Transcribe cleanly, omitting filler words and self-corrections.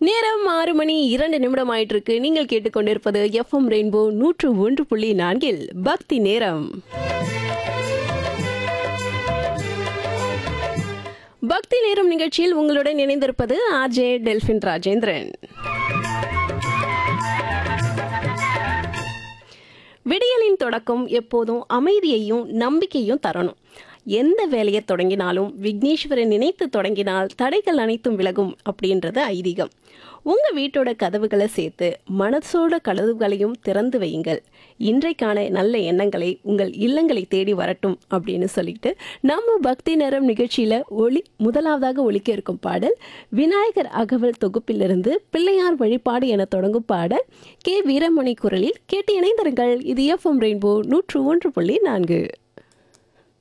நேரம் 6 மணி 2 நிமிடம் ஆயிட்டு இருக்கு. நீங்கள் கேட்டுக்கொண்டிருப்பது எஃப்எம் ரெயின்போ 101.4 பக்தி நேரம். பக்தி நேரம் நிகழ்ச்சியில் உங்களுடன் இணைந்திருப்பது ஆர்ஜே டெல்பின் ராஜேந்திரன். விடியலின் தொடக்கம் எப்போதும் அமைதியையும் நம்பிக்கையும் தரணும். எந்த வேலையை தொடங்கினாலும் விக்னேஸ்வரன் நினைத்து தொடங்கினால் தடைகள் அனைத்தும் விலகும் அப்படின்றது ஐதீகம். உங்க வீட்டோட கதவுகளை சேர்த்து மனசோட கதவுகளையும் திறந்து வையுங்கள். இன்றைக்கான நல்ல எண்ணங்களை உங்கள் இல்லங்களை தேடி வரட்டும் அப்படின்னு சொல்லிட்டு நம்ம பக்தி நேரம் நிகழ்ச்சியில முதலாவதாக ஒலிக்க இருக்கும் பாடல் விநாயகர் அகவல் தொகுப்பிலிருந்து பிள்ளையார் வழிபாடு என தொடங்கும் பாடல் கே வீரமணி குரலில் கேட்டு இணைந்திருங்கள். இது எஃப்எம் ரெயின்போ 101.4.